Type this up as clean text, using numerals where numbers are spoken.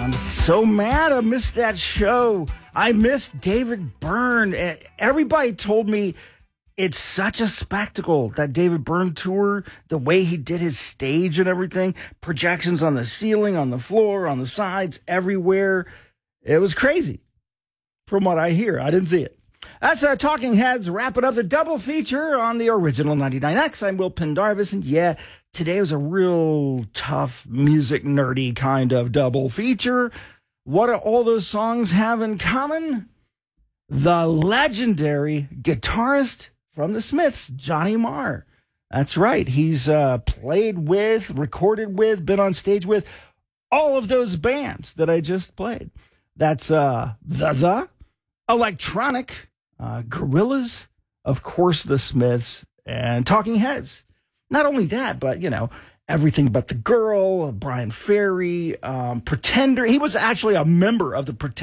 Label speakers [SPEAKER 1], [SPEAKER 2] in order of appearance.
[SPEAKER 1] I'm so mad I missed that show. I missed David Byrne. Everybody told me it's such a spectacle, that David Byrne tour, the way he did his stage and everything, projections on the ceiling, on the floor, on the sides, everywhere. It was crazy from what I hear. I didn't see it. That's Talking Heads wrapping up the double feature on the original 99X. I'm Will Pendarvis, and yeah, today was a real tough music nerdy kind of double feature. What do all those songs have in common? The legendary guitarist from the Smiths, Johnny Marr. That's right. He's played with, recorded with, been on stage with all of those bands that I just played. That's the Electronic, Gorillaz, of course, the Smiths, and Talking Heads. Not only that, but, Everything But the Girl, Brian Ferry, Pretender. He was actually a member of the Pretender.